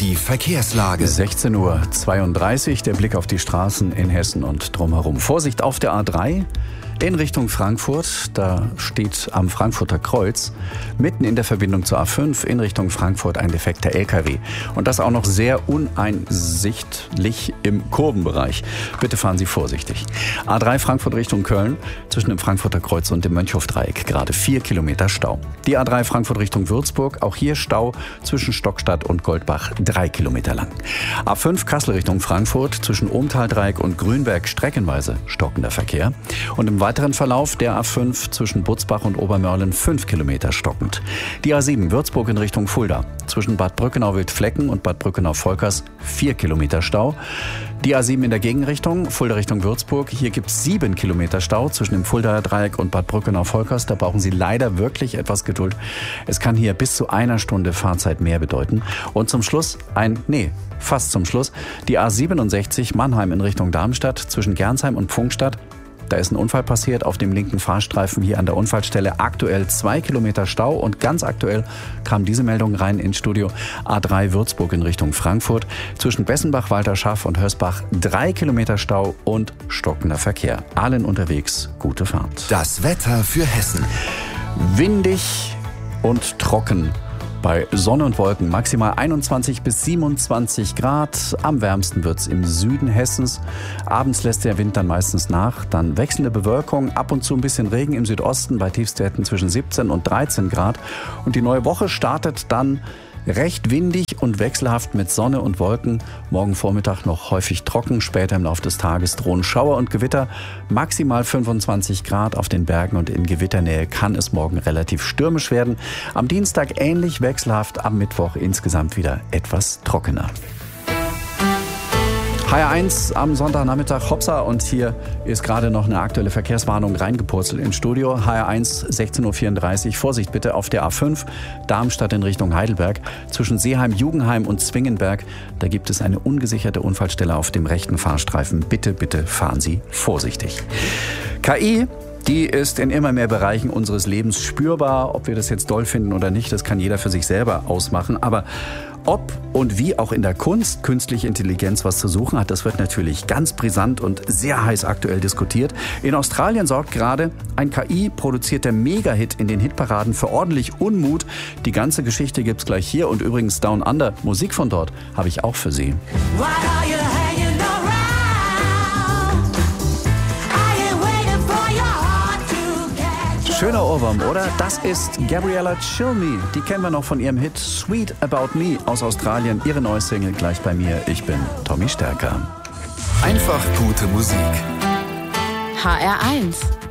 Die Verkehrslage. 16:32 Uhr, der Blick auf die Straßen in Hessen und drumherum. Vorsicht auf der A3 in Richtung Frankfurt. Da steht am Frankfurter Kreuz mitten in der Verbindung zur A5 in Richtung Frankfurt ein defekter LKW. Und das auch noch sehr uneinsichtlich im Kurvenbereich. Bitte fahren Sie vorsichtig. A3 Frankfurt Richtung Köln zwischen dem Frankfurter Kreuz und dem Mönchhofdreieck. Gerade 4 Kilometer Stau. Die A3 Frankfurt Richtung Würzburg. Auch hier Stau zwischen Stockstadt und Goldbach 3 Kilometer lang. A5 Kassel Richtung Frankfurt zwischen Ohmtaldreieck und Grünberg streckenweise stockender Verkehr. Und im weiteren Verlauf der A5 zwischen Butzbach und Obermörlen 5 Kilometer stockend. Die A7 Würzburg in Richtung Fulda zwischen Bad Brückenau-Wildflecken und Bad Brückenau-Volkers 4 Kilometer Stau. Die A7 in der Gegenrichtung, Fulda Richtung Würzburg. Hier gibt es 7 Kilometer Stau zwischen dem Fuldaer Dreieck und Bad Brückenau-Volkers. Da brauchen Sie leider wirklich etwas Geduld. Es kann hier bis zu einer Stunde Fahrzeit mehr bedeuten. Und zum Schluss fast zum Schluss, die A67 Mannheim in Richtung Darmstadt zwischen Gernsheim und Pfungstadt. Da ist ein Unfall passiert auf dem linken Fahrstreifen hier an der Unfallstelle. Aktuell 2 Kilometer Stau und ganz aktuell kam diese Meldung rein ins Studio. A3 Würzburg in Richtung Frankfurt. Zwischen Bessenbach, Walterschaff und Hösbach 3 Kilometer Stau und stockender Verkehr. Allen unterwegs, gute Fahrt. Das Wetter für Hessen. Windig und trocken. Bei Sonne und Wolken maximal 21 bis 27 Grad. Am wärmsten wird's im Süden Hessens. Abends lässt der Wind dann meistens nach. Dann wechselnde Bewölkung, ab und zu ein bisschen Regen im Südosten bei Tiefstwerten zwischen 17 und 13 Grad. Und die neue Woche startet dann recht windig und wechselhaft mit Sonne und Wolken. Morgen Vormittag noch häufig trocken. Später im Laufe des Tages drohen Schauer und Gewitter. Maximal 25 Grad auf den Bergen und in Gewitternähe kann es morgen relativ stürmisch werden. Am Dienstag ähnlich wechselhaft, am Mittwoch insgesamt wieder etwas trockener. HR1 am Sonntagnachmittag, Hopsa, und hier ist gerade noch eine aktuelle Verkehrswarnung reingepurzelt ins Studio. HR1 16:34 Uhr, Vorsicht bitte auf der A5, Darmstadt in Richtung Heidelberg. Zwischen Seeheim, Jugenheim und Zwingenberg, da gibt es eine ungesicherte Unfallstelle auf dem rechten Fahrstreifen. Bitte, bitte fahren Sie vorsichtig. KI, die ist in immer mehr Bereichen unseres Lebens spürbar. Ob wir das jetzt doll finden oder nicht, das kann jeder für sich selber ausmachen. Aber ob und wie auch in der Kunst künstliche Intelligenz was zu suchen hat, das wird natürlich ganz brisant und sehr heiß aktuell diskutiert. In Australien sorgt gerade ein KI-produzierter Mega-Hit in den Hitparaden für ordentlich Unmut. Die ganze Geschichte gibt's gleich hier und übrigens Down Under, Musik von dort, habe ich auch für Sie. Schöner Ohrwurm, oder? Das ist Gabriella Cilmi. Die kennen wir noch von ihrem Hit Sweet About Me aus Australien. Ihre neue Single gleich bei mir. Ich bin Tommy Stärker. Einfach gute Musik. HR1